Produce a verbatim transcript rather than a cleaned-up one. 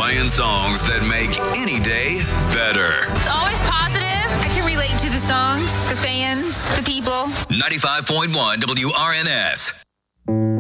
playing songs that make any day better. It's always positive. I can relate to the songs, the fans, the people. ninety-five point one W R N S.